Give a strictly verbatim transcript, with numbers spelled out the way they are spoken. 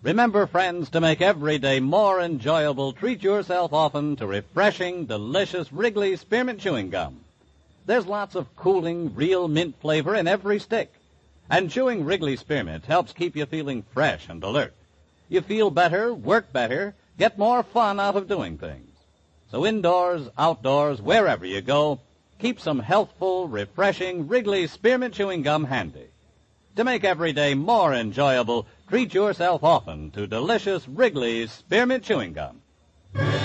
Remember, friends, to make every day more enjoyable, treat yourself often to refreshing, delicious Wrigley Spearmint Chewing Gum. There's lots of cooling, real mint flavor in every stick. And chewing Wrigley Spearmint helps keep you feeling fresh and alert. You feel better, work better, get more fun out of doing things. So indoors, outdoors, wherever you go, keep some healthful, refreshing Wrigley Spearmint Chewing Gum handy. To make every day more enjoyable, treat yourself often to delicious Wrigley's Spearmint Chewing Gum.